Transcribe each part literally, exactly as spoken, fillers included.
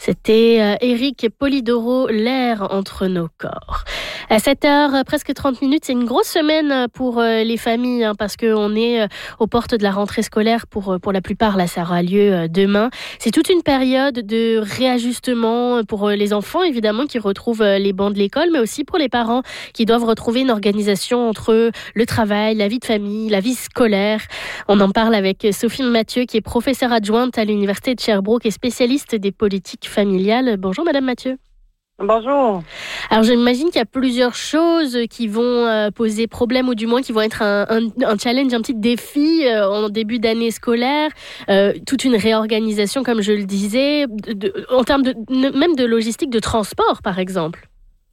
C'était euh, Éric Polidoro, l'air entre nos corps. À sept heures, presque trente minutes, c'est une grosse semaine pour euh, les familles, hein, parce qu'on est euh, aux portes de la rentrée scolaire pour, pour la plupart. Là, ça aura lieu euh, demain. C'est toute une période de réajustement pour euh, les enfants, évidemment, qui retrouvent euh, les bancs de l'école, mais aussi pour les parents qui doivent retrouver une organisation entre le travail, la vie de famille, la vie scolaire. On en parle avec Sophie Mathieu, qui est professeure adjointe à l'Université de Sherbrooke et spécialiste des politiques familiales. Bonjour Madame Mathieu. Bonjour. Alors j'imagine qu'il y a plusieurs choses qui vont euh, poser problème, ou du moins qui vont être un, un, un challenge, un petit défi euh, en début d'année scolaire, euh, toute une réorganisation comme je le disais, de, de, en termes de, même de logistique, de transport par exemple.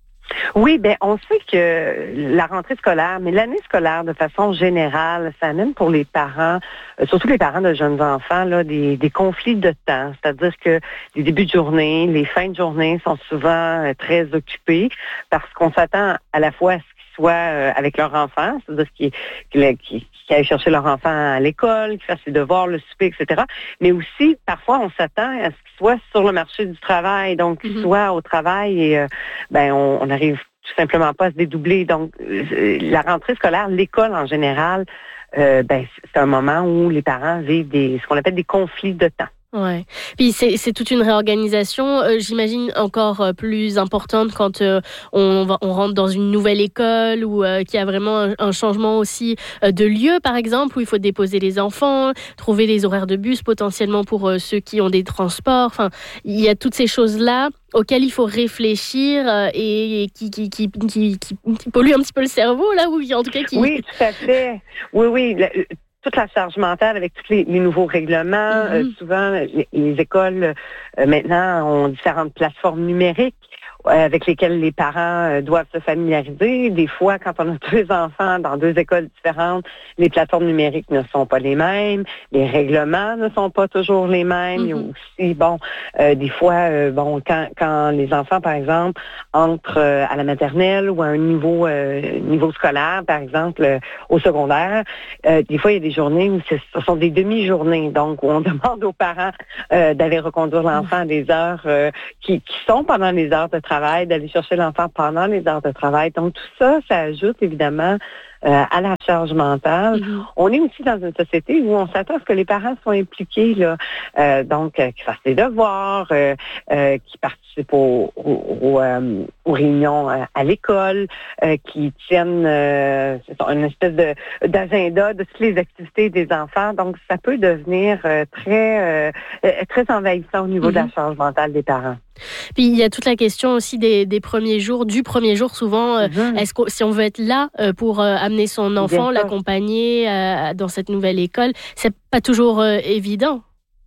Oui, ben on sait que la rentrée scolaire, mais l'année scolaire de façon générale, ça amène pour les parents, euh, surtout les parents de jeunes enfants, là, des, des conflits de temps. C'est-à-dire que les débuts de journée, les fins de journée sont souvent euh, très occupés parce qu'on s'attend à la fois à ce qu'ils soient euh, avec leur enfant, c'est-à-dire qu'ils, qu'ils, qu'ils, qu'ils aillent chercher leur enfant à l'école, qu'ils fassent ses devoirs, le souper, et cetera. Mais aussi, parfois, on s'attend à ce qu'ils soient sur le marché du travail, donc qu'ils mm-hmm. soient au travail et euh, ben on, on arrive tout simplement pas à se dédoubler. Donc, euh, la rentrée scolaire, l'école en général, euh, ben c'est un moment où les parents vivent des ce qu'on appelle des conflits de temps. Ouais. Puis c'est, c'est toute une réorganisation, euh, j'imagine encore euh, plus importante quand euh, on, va, on rentre dans une nouvelle école ou euh, qu'il y a vraiment un, un changement aussi euh, de lieu, par exemple, où il faut déposer les enfants, trouver les horaires de bus potentiellement pour euh, ceux qui ont des transports. Enfin, il y a toutes ces choses-là auxquelles il faut réfléchir euh, et, et qui, qui, qui, qui, qui, qui polluent un petit peu le cerveau, là, ou en tout cas qui... Oui, tout à fait. Oui, oui. Le, toute la charge mentale avec tous les, les nouveaux règlements. Mm-hmm. Euh, souvent, les, les écoles, euh, maintenant, ont différentes plateformes numériques euh, avec lesquelles les parents euh, doivent se familiariser. Des fois, quand on a deux enfants dans deux écoles différentes, les plateformes numériques ne sont pas les mêmes. Les règlements ne sont pas toujours les mêmes. Mm-hmm. Il y a aussi, bon, euh, des fois, euh, bon, quand, quand les enfants, par exemple, entrent euh, à la maternelle ou à un niveau, euh, niveau scolaire, par exemple, euh, au secondaire, euh, des fois, il y a des journées où ce sont des demi-journées, donc où on demande aux parents euh, d'aller reconduire l'enfant à des heures euh, qui, qui sont pendant les heures de travail, d'aller chercher l'enfant pendant les heures de travail. Donc tout ça, ça ajoute évidemment euh, à la charge mentale. Mm-hmm. On est aussi dans une société où on s'attend à ce que les parents soient impliqués, là, euh, donc euh, qu'ils fassent des devoirs, euh, euh, qu'ils participent aux, aux, aux, euh, aux réunions euh, à l'école, euh, qu'ils tiennent euh, une espèce de d'agenda de toutes les activités des enfants. Donc ça peut devenir euh, très euh, très envahissant au niveau mm-hmm. de la charge mentale des parents. Puis il y a toute la question aussi des, des premiers jours, du premier jour souvent. Euh, mm-hmm. Est-ce que si on veut être là euh, pour euh, amener son enfant, l'accompagner euh, dans cette nouvelle école, c'est pas toujours euh, évident.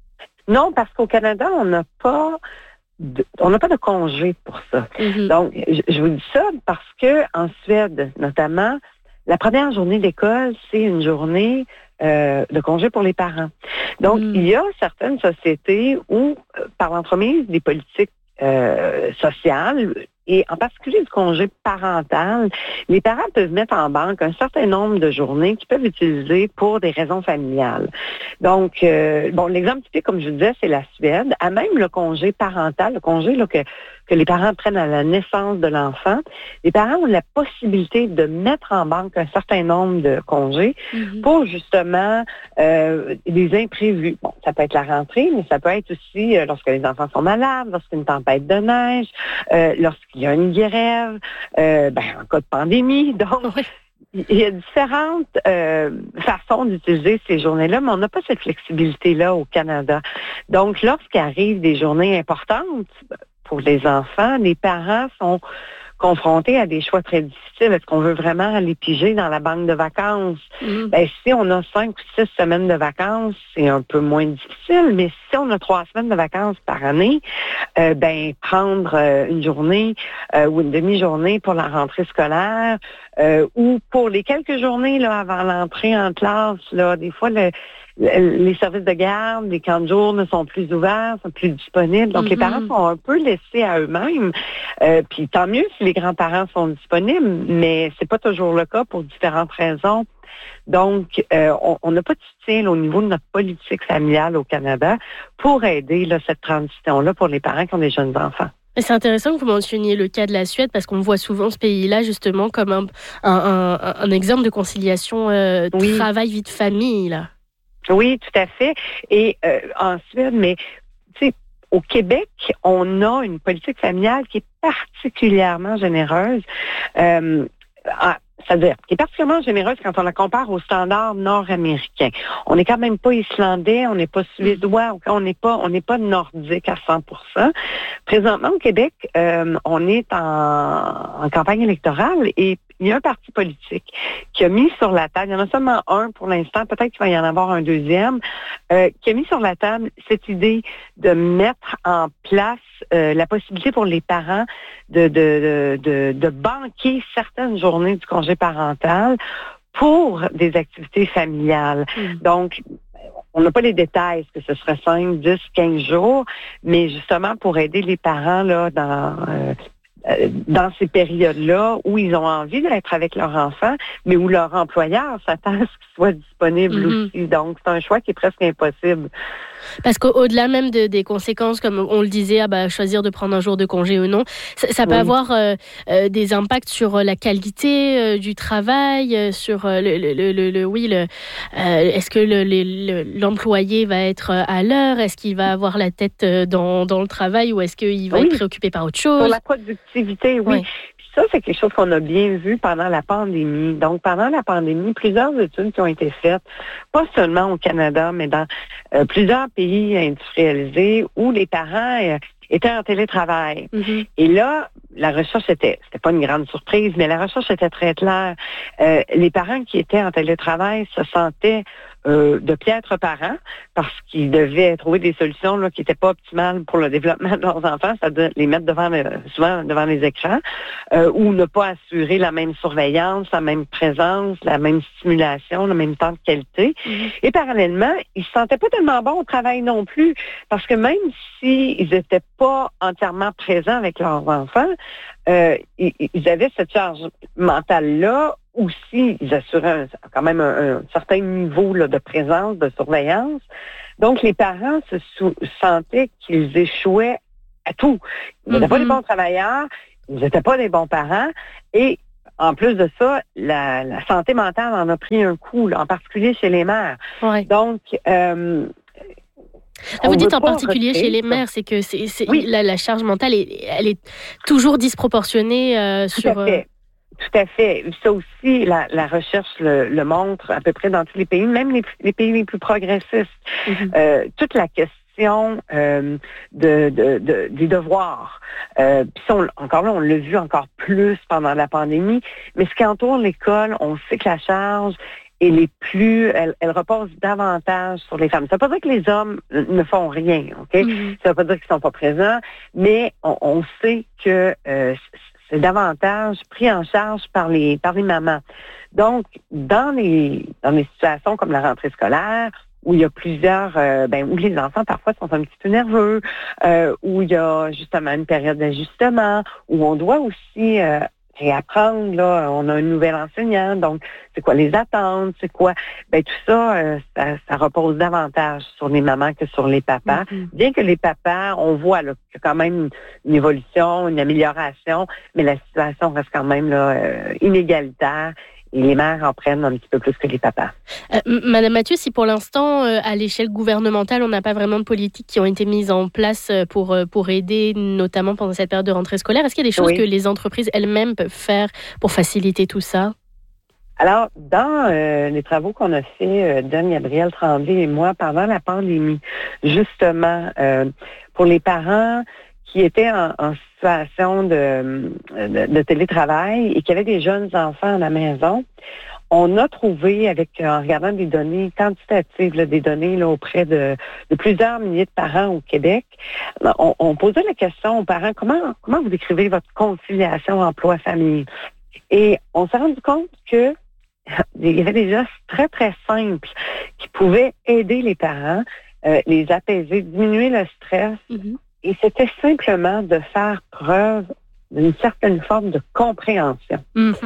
Non, parce qu'au Canada, on n'a pas de, on n'a pas de congé pour ça. Mm-hmm. Donc, je, je vous dis ça parce que en Suède, notamment, la première journée d'école, c'est une journée euh, de congé pour les parents. Donc, mm. il y a certaines sociétés où, euh, par l'entremise des politiques Euh, sociale et en particulier du congé parental, les parents peuvent mettre en banque un certain nombre de journées qu'ils peuvent utiliser pour des raisons familiales. Donc, euh, bon, l'exemple typique, comme je vous disais, c'est la Suède. À même le congé parental, le congé là, que, que les parents prennent à la naissance de l'enfant, les parents ont la possibilité de mettre en banque un certain nombre de congés mm-hmm. pour justement euh, des imprévus. Bon, ça peut être la rentrée, mais ça peut être aussi euh, lorsque les enfants sont malades, lorsqu'il y a une tempête de neige, euh, lorsqu'il y a une grève, euh, ben, en cas de pandémie. Donc, il y a différentes euh, façons d'utiliser ces journées-là, mais on n'a pas cette flexibilité-là au Canada. Donc, lorsqu'il arrive des journées importantes pour les enfants, les parents sont confrontés à des choix très difficiles. Est-ce qu'on veut vraiment aller piger dans la banque de vacances? Mm. Ben, si on a cinq ou six semaines de vacances, c'est un peu moins difficile, mais si on a trois semaines de vacances par année, euh, ben, prendre euh, une journée euh, ou une demi-journée pour la rentrée scolaire euh, ou pour les quelques journées là, avant l'entrée en classe, là, des fois, le, les services de garde, les camps de jour ne sont plus ouverts, sont plus disponibles. Donc, mm-hmm. les parents sont un peu laissés à eux-mêmes. Euh, puis, tant mieux si les grands-parents sont disponibles, mais c'est pas toujours le cas pour différentes raisons Donc, euh, on n'a pas de soutien là, au niveau de notre politique familiale au Canada pour aider là, cette transition-là pour les parents qui ont des jeunes enfants. C'est intéressant que vous mentionniez le cas de la Suède parce qu'on voit souvent ce pays-là justement comme un, un, un, un exemple de conciliation euh, oui. travail-vie de famille. Là. Oui, tout à fait. Et euh, en Suède, mais tu sais, au Québec, on a une politique familiale qui est particulièrement généreuse. Euh, C'est-à-dire, qui est particulièrement généreuse quand on la compare aux standards nord-américains. On n'est quand même pas islandais, on n'est pas suédois, on n'est pas, on n'est pas nordique à cent pour cent. Présentement, au Québec, euh, on est en, en campagne électorale et il y a un parti politique qui a mis sur la table, il y en a seulement un pour l'instant, peut-être qu'il va y en avoir un deuxième, euh, qui a mis sur la table cette idée de mettre en place euh, la possibilité pour les parents de, de, de, de, de banquer certaines journées du congé parental pour des activités familiales. Mmh. Donc, on n'a pas les détails, est-ce que ce serait cinq, dix, quinze jours, mais justement pour aider les parents là dans... Euh, dans ces périodes-là où ils ont envie d'être avec leur enfant, mais où leur employeur s'attend à ce qu'il soit disponible mm-hmm. aussi. Donc, c'est un choix qui est presque impossible. Parce qu'au-delà même de, des conséquences, comme on le disait, ah bah, choisir de prendre un jour de congé ou non, ça, ça peut oui. avoir euh, euh, des impacts sur la qualité euh, du travail, euh, sur euh, le, le, le, le, oui, le, euh, est-ce que le, le, l'employé va être à l'heure, est-ce qu'il va avoir la tête dans, dans le travail ou est-ce qu'il va oui. être préoccupé par autre chose? Sur la productivité, oui. oui. Ça, c'est quelque chose qu'on a bien vu pendant la pandémie. Donc, pendant la pandémie, plusieurs études qui ont été faites, pas seulement au Canada, mais dans euh, plusieurs pays industrialisés où les parents euh, étaient en télétravail. Mm-hmm. Et là, la recherche était, c'était pas une grande surprise, mais la recherche était très claire. Euh, les parents qui étaient en télétravail se sentaient Euh, de piètres parents parce qu'ils devaient trouver des solutions là, qui n'étaient pas optimales pour le développement de leurs enfants, c'est-à-dire les mettre devant le, souvent devant les écrans euh, ou ne pas assurer la même surveillance, la même présence, la même stimulation, le même temps de qualité. Mm-hmm. Et parallèlement, ils se sentaient pas tellement bons au travail non plus parce que même s'ils n'étaient pas entièrement présents avec leurs enfants, euh, ils, ils avaient cette charge mentale-là aussi, ils assuraient un, quand même un, un certain niveau là, de présence, de surveillance. Donc, les parents se sou- sentaient qu'ils échouaient à tout. Ils n'étaient mm-hmm. pas des bons travailleurs, ils n'étaient pas des bons parents. Et en plus de ça, la, la santé mentale en a pris un coup, là, en particulier chez les mères. Ouais. Donc, euh, Là, vous dites en particulier chez les mères, c'est que c'est, c'est, oui. la, la charge mentale, est, elle est toujours disproportionnée euh, Tout sur... À fait. Tout à fait. Ça aussi, la, la recherche le, le montre à peu près dans tous les pays, même les, les pays les plus progressistes. Mm-hmm. Euh, toute la question euh, de, de, de, des devoirs. Euh, puis ça, on, encore là, on l'a vu encore plus pendant la pandémie, mais ce qui entoure l'école, on sait que la charge et les plus, elle, elle repose davantage sur les femmes. Ça ne veut pas dire que les hommes ne font rien, ok? Mm-hmm. Ça ne veut pas dire qu'ils ne sont pas présents, mais on, on sait que euh, c'est davantage pris en charge par les par les mamans. Donc, dans les dans les situations comme la rentrée scolaire, où il y a plusieurs, euh, ben où les enfants parfois sont un petit peu nerveux, euh, où il y a justement une période d'ajustement, où on doit aussi euh, réapprendre, là, on a un nouvel enseignant, donc c'est quoi les attentes, c'est quoi, ben tout ça, euh, ça, ça repose davantage sur les mamans que sur les papas. Mm-hmm. Bien que les papas, on voit là, qu'il y a quand même une évolution, une amélioration, mais la situation reste quand même là euh, inégalitaire. Et les mères en prennent un petit peu plus que les papas. Euh, Madame Mathieu, si pour l'instant, euh, à l'échelle gouvernementale, on n'a pas vraiment de politiques qui ont été mises en place pour, pour aider, notamment pendant cette période de rentrée scolaire, est-ce qu'il y a des choses oui. que les entreprises elles-mêmes peuvent faire pour faciliter tout ça? Alors, dans euh, les travaux qu'on a fait, euh, Don, Gabriel Tremblay et moi, pendant la pandémie, justement, euh, pour les parents qui étaient en, en situation de, de, de télétravail et qui avaient des jeunes enfants à la maison, on a trouvé, avec en regardant des données quantitatives, là, des données là, auprès de, de plusieurs milliers de parents au Québec, on, on posait la question aux parents, comment, comment vous décrivez votre conciliation emploi-famille? Et on s'est rendu compte que il y avait des gestes très, très simples qui pouvaient aider les parents, euh, les apaiser, diminuer le stress. Mm-hmm. Et c'était simplement de faire preuve d'une certaine forme de compréhension. Mm-hmm.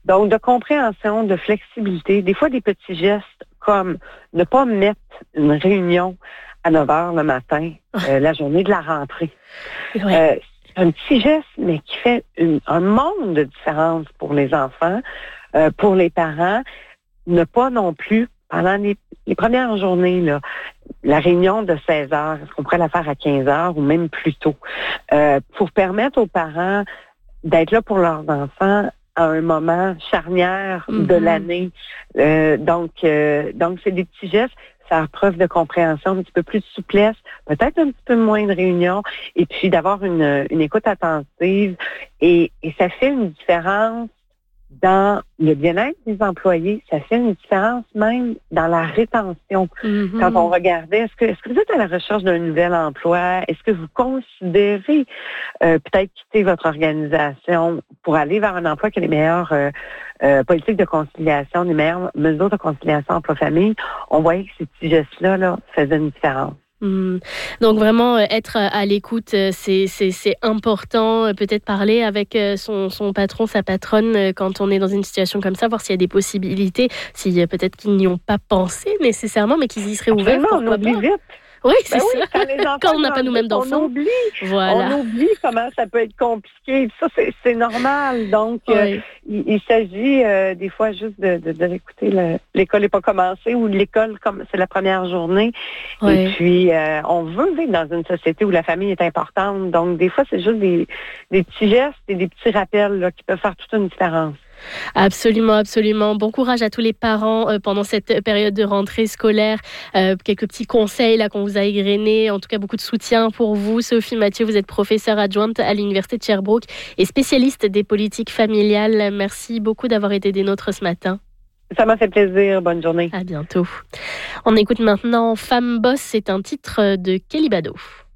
Donc, de compréhension, de flexibilité, des fois des petits gestes comme ne pas mettre une réunion à neuf heures le matin, euh, la journée de la rentrée. Ouais. Euh, c'est un petit geste, mais qui fait une, un monde de différence pour les enfants, euh, pour les parents. Ne pas non plus, pendant les, les premières journées, là, la réunion de seize heures, est-ce qu'on pourrait la faire à quinze heures ou même plus tôt, euh, pour permettre aux parents d'être là pour leurs enfants à un moment charnière mm-hmm. de l'année. Euh, donc, euh, donc, c'est des petits gestes, faire preuve de compréhension, un petit peu plus de souplesse, peut-être un petit peu moins de réunion, et puis d'avoir une, une écoute attentive. Et, et ça fait une différence dans le bien-être des employés, ça fait une différence même dans la rétention. Mm-hmm. Quand on regardait, est-ce que, est-ce que vous êtes à la recherche d'un nouvel emploi? Est-ce que vous considérez euh, peut-être quitter votre organisation pour aller vers un emploi qui a les meilleures euh, euh, politiques de conciliation, les meilleures mesures de conciliation emploi-famille? On voyait que ces petits gestes-là là, faisaient une différence. Mmh. Donc vraiment euh, être à l'écoute, euh, c'est, c'est, c'est important. Euh, peut-être parler avec euh, son, son patron, sa patronne euh, quand on est dans une situation comme ça, voir s'il y a des possibilités, si euh, peut-être qu'ils n'y ont pas pensé nécessairement, mais qu'ils y seraient ouverts. On oublie vite. Oui, c'est ben ça. Oui, quand, les enfants quand on n'a pas nous-mêmes d'enfants. On oublie. Voilà. On oublie comment ça peut être compliqué. Ça, c'est, c'est normal. Donc, oui. euh, il, il s'agit euh, des fois juste de, de, de l'écouter. Le, l'école n'est pas commencée ou l'école, comme c'est la première journée. Oui. Et puis, euh, on veut vivre dans une société où la famille est importante. Donc, des fois, c'est juste des, des petits gestes et des petits rappels là, qui peuvent faire toute une différence. Absolument, absolument. Bon courage à tous les parents euh, pendant cette période de rentrée scolaire. Euh, quelques petits conseils là qu'on vous a égrenés. En tout cas, beaucoup de soutien pour vous. Sophie Mathieu, vous êtes professeure adjointe à l'Université de Sherbrooke et spécialiste des politiques familiales. Merci beaucoup d'avoir été des nôtres ce matin. Ça m'a fait plaisir. Bonne journée. À bientôt. On écoute maintenant Femme Boss. C'est un titre de Kelly Bado.